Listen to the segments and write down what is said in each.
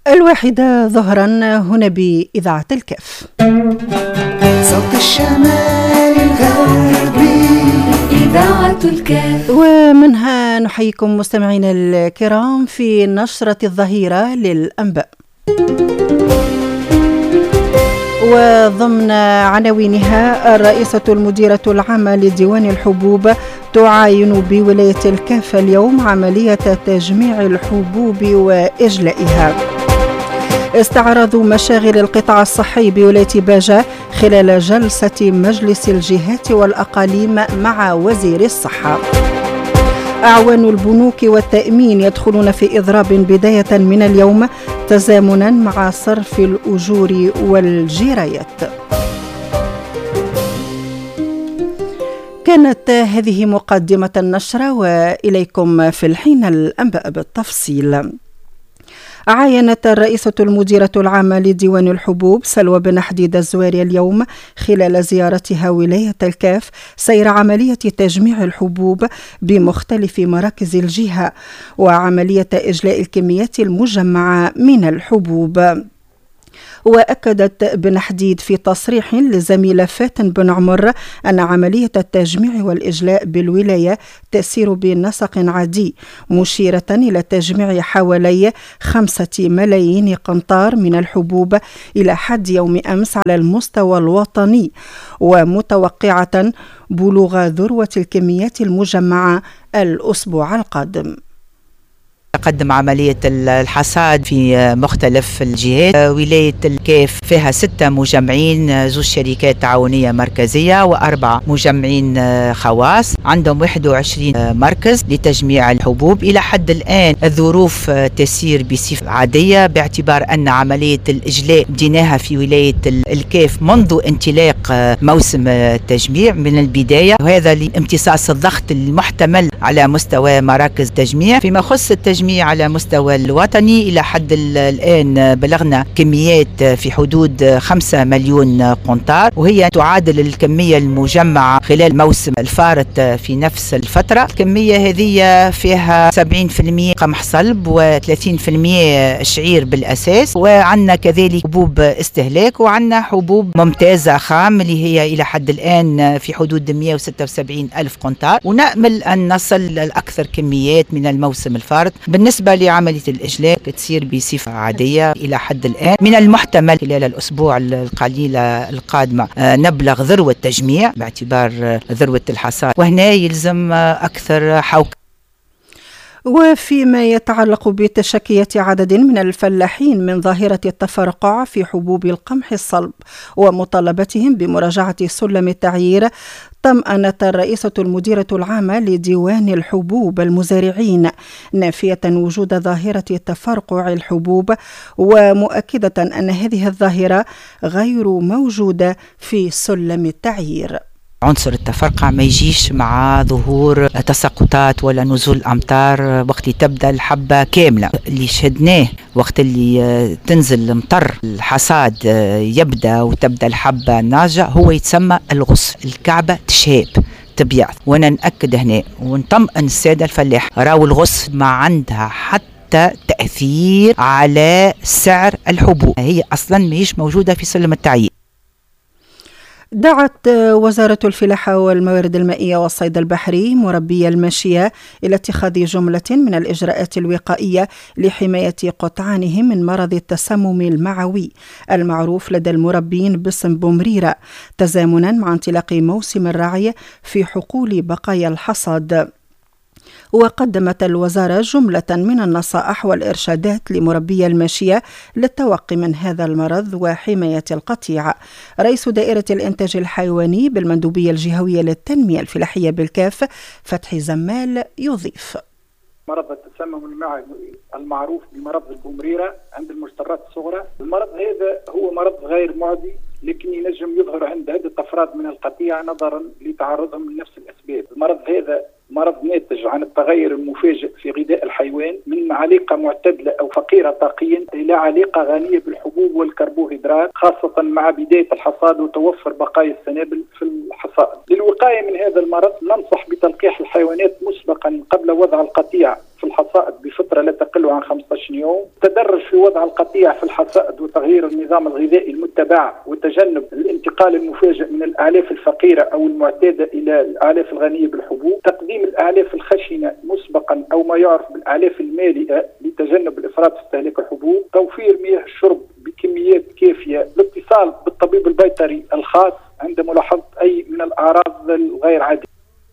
الواحدة ظهرا هنا بإذاعة الكاف. صوت الشمال الغربي إذاعة الكاف. ومنها نحييكم مستمعينا الكرام في نشرة الظهيرة للأنباء، وضمن عناوينها: الرئيسة المديرة العامة لديوان الحبوب تعاين بولاية الكاف اليوم عملية تجميع الحبوب وإجلائها. استعراض مشاغل القطاع الصحي بولاية باجة خلال جلسة مجلس الجهات والأقاليم مع وزير الصحة. أعوان البنوك والتأمين يدخلون في إضراب بداية من اليوم تزامنا مع صرف الأجور والجرايات. كانت هذه مقدمة النشرة، وإليكم في الحين الأنباء بالتفصيل. عاينت الرئيسة المديرة العامة لديوان الحبوب سلوى بن حديد الزواري اليوم خلال زيارتها ولاية الكاف سير عملية تجميع الحبوب بمختلف مراكز الجهة وعملية إجلاء الكميات المجمعة من الحبوب. وأكدت بن حديد في تصريح لزميلة فاتن بن عمر أن عملية التجميع والإجلاء بالولاية تسير بنسق عادي، مشيرة إلى تجميع حوالي 5 ملايين قنطار من الحبوب إلى حد يوم أمس على المستوى الوطني، ومتوقعة بلوغ ذروة الكميات المجمعة الأسبوع القادم. تقدم عملية الحصاد في مختلف الجهات. ولاية الكاف فيها 6 مجمعين، 2 شركات تعاونية مركزية و4 مجمعين خواص، عندهم 21 مركز لتجميع الحبوب. إلى حد الآن الظروف تسير بصفة عادية، باعتبار أن عملية الإجلاء بديناها في ولاية الكاف منذ انطلاق موسم التجميع من البداية، وهذا لامتصاص الضغط المحتمل على مستوى مراكز التجميع. فيما يخص التجميع على مستوى الوطني، إلى حد الآن بلغنا كميات في حدود 5 مليون قنطار، وهي تعادل الكمية المجمعة خلال موسم الفارط في نفس الفترة. الكمية هذه فيها 70% قمح صلب و30% شعير بالأساس، وعندنا كذلك حبوب استهلاك، وعندنا حبوب ممتازة خام اللي هي إلى حد الآن في حدود 176 ألف قنطار، ونأمل أن نصل لأكثر كميات من الموسم الفارط. بالنسبة لعملية الإجلاء تسير بصفة عادية إلى حد الآن. من المحتمل خلال الأسبوع القليلة القادمة نبلغ ذروة تجميع باعتبار ذروة الحصاد، وهنا يلزم أكثر حوكمة. وفيما يتعلق بتشكيات عدد من الفلاحين من ظاهرة التفرقع في حبوب القمح الصلب ومطالبتهم بمراجعة سلم التعيير، طمأنت الرئيسة المديرة العامة لديوان الحبوب المزارعين نافية وجود ظاهرة تفرقع الحبوب، ومؤكدة أن هذه الظاهرة غير موجودة في سلم التعيير. عنصر التفرقع ما يجيش مع ظهور تساقطات ولا نزول أمطار وقت تبدأ الحبة كاملة. اللي شهدناه وقت اللي تنزل المطر الحصاد يبدأ وتبدأ الحبة ناضجة هو يتسمى الغص، الكعبة تشهاب تبيض. وانا نأكد هنا ونطمئن السادة الفلاح، راو الغص ما عندها حتى تأثير على سعر الحبوب، هي أصلا ما هيش موجودة في سلم التعيين. دعت وزارة الفلاحة والموارد المائية والصيد البحري مربي الماشية إلى اتخاذ جملة من الإجراءات الوقائية لحماية قطعانهم من مرض التسمم المعوي المعروف لدى المربين باسم بومريرة، تزامنا مع انطلاق موسم الرعي في حقول بقايا الحصاد. وقدمت الوزارة جملة من النصائح والإرشادات لمربي الماشية للتوقي من هذا المرض وحماية القطيع. رئيس دائرة الإنتاج الحيواني بالمندوبية الجهوية للتنمية الفلاحية بالكاف فتحي زمال يضيف: مرض التسمم المعوي المعروف بمرض البومريرة عند المسترات الصغرى، المرض هذا هو مرض غير معدي، لكن ينجم يظهر عند عدة أفراد من القطيع نظرا لتعرضهم لنفس الأسباب. المرض هذا مرض ناتج عن التغير المفاجئ في غذاء الحيوان من عليقة معتدلة أو فقيرة طاقيا إلى عليقة غنية بالحبوب والكربوهيدرات، خاصة مع بداية الحصاد وتوفر بقايا السنابل في الحصاد. الحصائد. للوقاية من هذا المرض ننصح بتلقيح الحيوانات مسبقا قبل وضع القطيع في الحصائد بفترة لا تقل عن 15 يوم. تدرج في وضع القطيع في الحصائد وتغيير النظام الغذائي المتبع وتجنب الانتقال المفاجئ من الأعلاف الفقيرة أو المعتادة إلى الأعلاف الغنية بالحبوب. تقديم الأعلاف الخشنة مسبقا أو ما يعرف بالأعلاف المالئة لتجنب الإفراط في استهلاك الحبوب. توفير مياه الشرب بكميات كافية. الاتصال بالطبيب البيطري الخاص عند ملاحظة أي من الأعراض الغير عادية.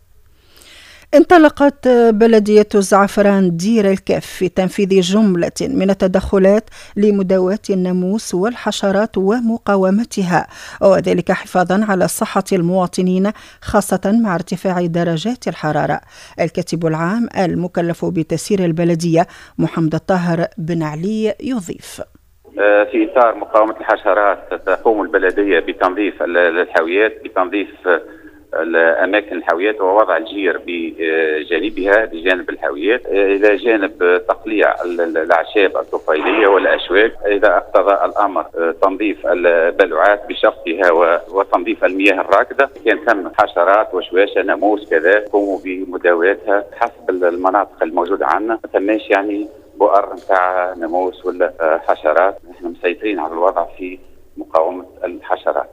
انطلقت بلدية الزعفران دير الكف في تنفيذ جملة من التدخلات لمداواة الناموس والحشرات ومقاومتها، وذلك حفاظا على صحة المواطنين خاصة مع ارتفاع درجات الحرارة. الكاتب العام المكلف بتسيير البلدية محمد الطاهر بن علي يضيف: في إطار مقاومة الحشرات تقوم البلدية بتنظيف الحاويات، بتنظيف الأماكن الحاويات ووضع الجير بجانبها بجانب الحاويات، إلى جانب تقليع الأعشاب الطفيلية والأشواك. إذا اقتضى الأمر تنظيف البلوعات بشفطها وتنظيف المياه الراكدة. كان ثم حشرات وشواشة ناموس كذا قوموا بمداواتها حسب المناطق الموجودة عندنا. ما ثماش يعني بؤر نتاع ناموس ولا حشرات. نحن مسيطرين على الوضع في مقاومة الحشرات.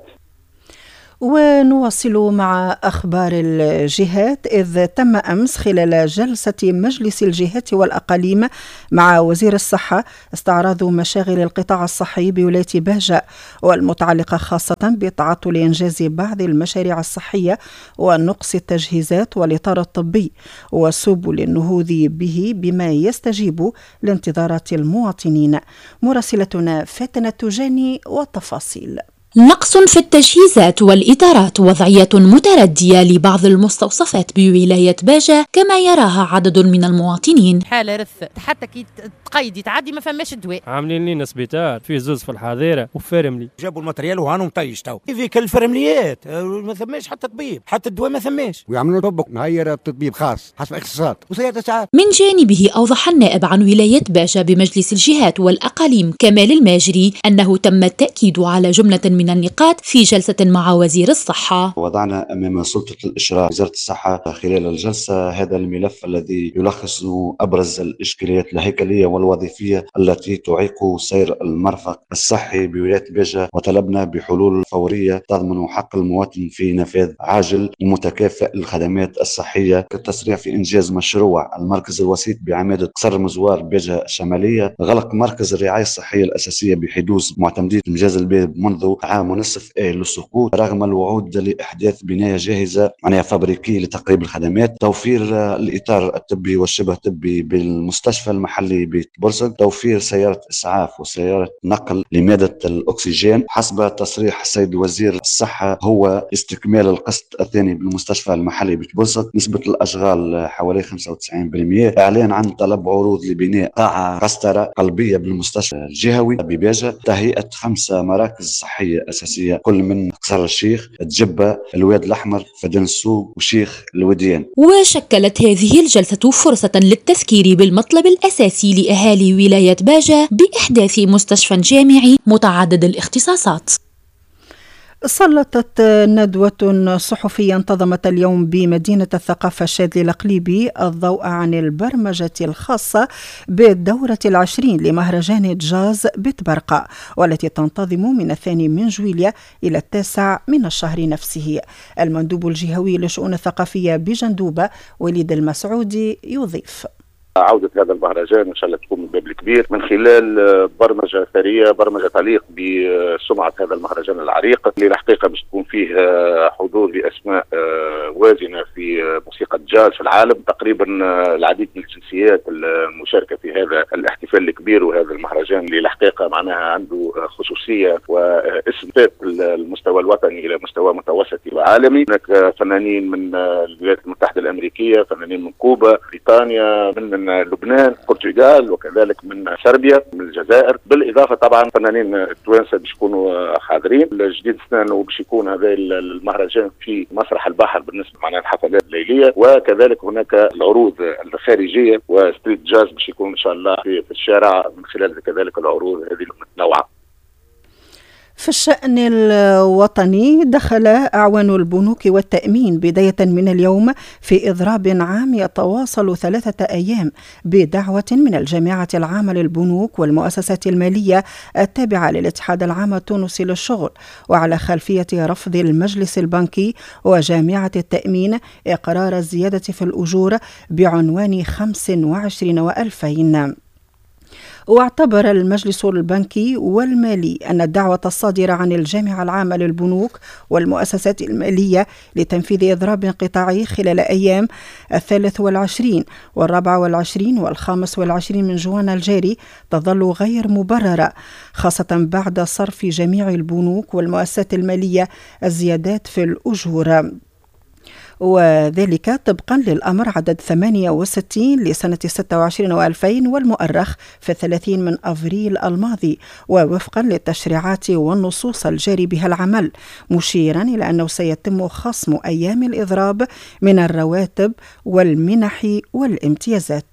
ونواصل مع أخبار الجهات، إذ تم أمس خلال جلسة مجلس الجهات والأقاليم مع وزير الصحة استعراض مشاغل القطاع الصحي بولاية بهجة والمتعلقة خاصة بتعطل إنجاز بعض المشاريع الصحية ونقص التجهيزات والإطار الطبي وسبل النهوض به بما يستجيب لانتظارات المواطنين. مراسلتنا فاتنة تجاني والتفاصيل. نقص في التجهيزات والإطارات، وضعية متردية لبعض المستوصفات بولاية باجة كما يراها عدد من المواطنين. حالة رث حتى كي تقيدي تعدي ما فماش دواء. عاملين لنا سبيطار فيه زوز في الحظيرة وفرملي، جابوا الماتريال وهانهم طيش تو يفيك الفرمليات ما ثماش حتى طبيب، حتى الدواء ما ثماش، ويعملوا طبق نهير طبيب خاص حسب اختصاصات وسيادة ساعات. من جانبه أوضح النائب عن ولاية باجة بمجلس الجهات والأقاليم كمال الماجري أنه تم التأكيد على جملة من النقاط في جلسة مع وزير الصحة. وضعنا أمام سلطة الإشراف وزارة الصحة خلال الجلسة هذا الملف الذي يلخص أبرز الإشكاليات الهيكلية والوظيفية التي تعيق سير المرفق الصحي بولاية باجة، وطلبنا بحلول فورية تضمن حق المواطن في نفاذ عاجل ومتكافئ للخدمات الصحية، كالتسريع في إنجاز مشروع المركز الوسيط بعمادة قصر مزوار باجة الشمالية، غلق مركز الرعاية الصحية الأساسية بحدوث معتمدية مجاز الباب منذ عام ونصف للسقوط رغم الوعود لإحداث بناية جاهزة معناها فابريكي لتقريب الخدمات، توفير الإطار الطبي والشبه طبي بالمستشفى المحلي ببرسك، توفير سيارة إسعاف وسيارة نقل لمادة الأكسجين. حسب تصريح السيد وزير الصحة هو استكمال القسط الثاني بالمستشفى المحلي ببرسك، نسبة الأشغال حوالي 95%، إعلان عن طلب عروض لبناء قاعة قسطرة قلبية بالمستشفى الجهوي بباجة، تهيئة 5 مراكز صحية أساسية كل من قصر الشيخ، الجبة، الواد الأحمر، فدان السوق وشيخ الوديان. وشكلت هذه الجلسة فرصة للتذكير بالمطلب الأساسي لأهالي ولاية باجة بإحداث مستشفى جامعي متعدد الاختصاصات. سلطت ندوة صحفية انتظمت اليوم بمدينة الثقافة الشاذلي القليبي الضوء عن البرمجة الخاصة بالدورة 20 لمهرجان جاز بتبرقة، والتي تنتظم من 2 جويلية إلى 9 من الشهر نفسه. المندوب الجهوي للشؤون الثقافية بجندوبة وليد المسعودي يضيف: عودة هذا المهرجان إن شاء الله تكون من الباب الكبير من خلال برمجة ثرية، برمجة تليق بسمعة هذا المهرجان العريق، اللي الحقيقة باش تكون فيه حضور لأسماء وازنة في موسيقى الجاز في العالم. تقريبا العديد من الجنسيات المشاركة في هذا الاحتفال الكبير وهذا المهرجان اللي الحقيقة معناها عنده خصوصية واسم المستوى الوطني إلى مستوى متوسطي وعالمي. هناك فنانين من الولايات المتحدة الأمريكية، فنانين من كوبا، بريطانيا، من لبنان، البرتغال، وكذلك من صربيا، من الجزائر، بالاضافه طبعا فنانين التوانسه باش يكونوا حاضرين. الجديد السنه وباش يكون هذا المهرجان في مسرح البحر بالنسبه معناها الحفلات الليليه، وكذلك هناك العروض الخارجيه وستريت جاز باش يكون ان شاء الله في الشارع من خلال كذلك العروض هذه المتنوعه. في الشأن الوطني دخل أعوان البنوك والتأمين بداية من اليوم في إضراب عام يتواصل 3 أيام بدعوة من الجامعة العامة للبنوك والمؤسسات المالية التابعة للاتحاد العام التونسي للشغل، وعلى خلفية رفض المجلس البنكي وجامعة التأمين إقرار الزيادة في الأجور بعنوان 25 و2000. واعتبر المجلس البنكي والمالي أن الدعوة الصادرة عن الجامعة العامة للبنوك والمؤسسات المالية لتنفيذ إضراب قطاعي خلال أيام 23 و24 و25 من جوان الجاري تظل غير مبررة، خاصة بعد صرف جميع البنوك والمؤسسات المالية الزيادات في الأجور، وذلك طبقا للأمر عدد 68 لسنة 26 و2000 والمؤرخ في 30 من أفريل الماضي، ووفقا للتشريعات والنصوص الجاري بها العمل، مشيرا إلى أنه سيتم خصم أيام الإضراب من الرواتب والمنح والامتيازات.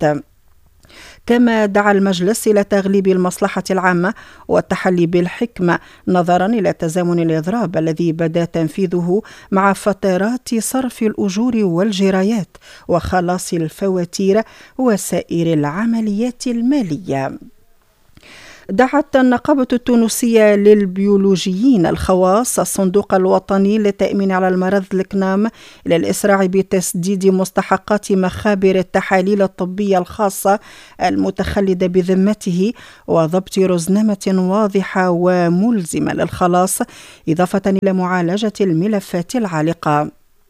كما دعا المجلس إلى تغليب المصلحة العامة والتحلي بالحكمة نظرا إلى تزامن الإضراب الذي بدا تنفيذه مع فترات صرف الأجور والجرايات وخلاص الفواتير وسائر العمليات المالية. دعت النقابة التونسية للبيولوجيين الخواص الصندوق الوطني للتأمين على المرض الكنام إلى الإسراع بتسديد مستحقات مخابر التحاليل الطبية الخاصة المتخلدة بذمته وضبط رزنامة واضحة وملزمة للخلاص، إضافة إلى معالجة الملفات العالقة.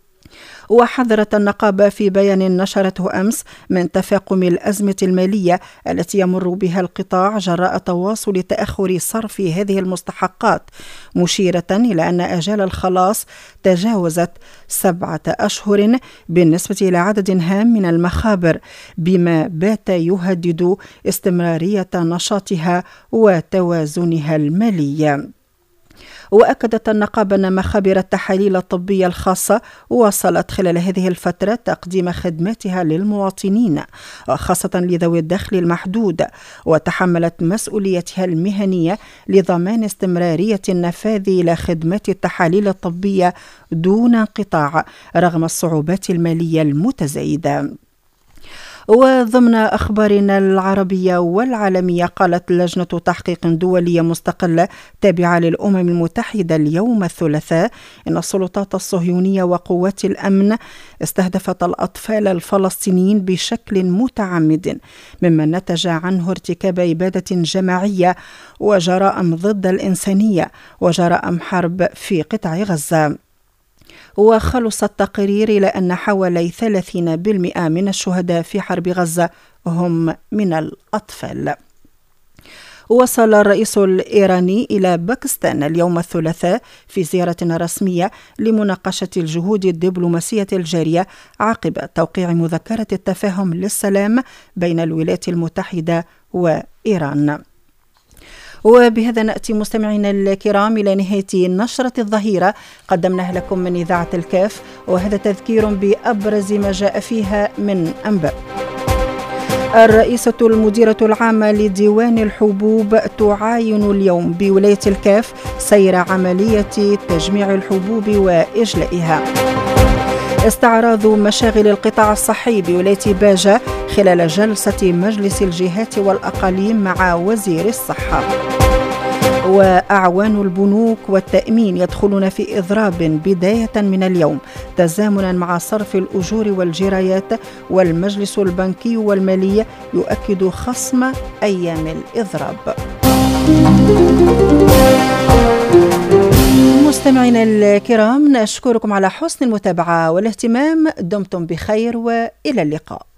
وحذرت النقابة في بيان نشرته أمس من تفاقم الأزمة المالية التي يمر بها القطاع جراء تواصل تأخر صرف هذه المستحقات، مشيرة إلى أن آجال الخلاص تجاوزت 7 أشهر بالنسبة إلى عدد هام من المخابر، بما بات يهدد استمرارية نشاطها وتوازنها المالي. وأكدت النقابة أن مخابر التحاليل الطبية الخاصة واصلت خلال هذه الفترة تقديم خدماتها للمواطنين خاصة لذوي الدخل المحدود، وتحملت مسؤوليتها المهنية لضمان استمرارية النفاذ إلى خدمات التحاليل الطبية دون انقطاع رغم الصعوبات المالية المتزايدة. وضمن أخبارنا العربية والعالمية، قالت لجنة تحقيق دولية مستقلة تابعة للأمم المتحدة اليوم الثلاثاء إن السلطات الصهيونية وقوات الأمن استهدفت الأطفال الفلسطينيين بشكل متعمد، مما نتج عنه ارتكاب إبادة جماعية وجرائم ضد الإنسانية وجرائم حرب في قطاع غزة. وخلص التقرير إلى أن حوالي 30% من الشهداء في حرب غزة هم من الأطفال. وصل الرئيس الإيراني إلى باكستان اليوم الثلاثاء في زيارة رسمية لمناقشة الجهود الدبلوماسية الجارية عقب توقيع مذكرة التفاهم للسلام بين الولايات المتحدة وإيران. وبهذا نأتي مستمعينا الكرام إلى نهاية نشرة الظهيرة قدمناها لكم من إذاعة الكاف، وهذا تذكير بأبرز ما جاء فيها من أنباء. الرئيسة المديرة العامة لديوان الحبوب تعاين اليوم بولاية الكاف سير عملية تجميع الحبوب وإجلائها. استعراض مشاغل القطاع الصحي بولاية باجة خلال جلسة مجلس الجهات والأقاليم مع وزير الصحة. وأعوان البنوك والتأمين يدخلون في إضراب بداية من اليوم تزامنا مع صرف الأجور والجرايات، والمجلس البنكي والمالي يؤكد خصم أيام الإضراب. مستمعينا الكرام، نشكركم على حسن المتابعة والاهتمام، دمتم بخير وإلى اللقاء.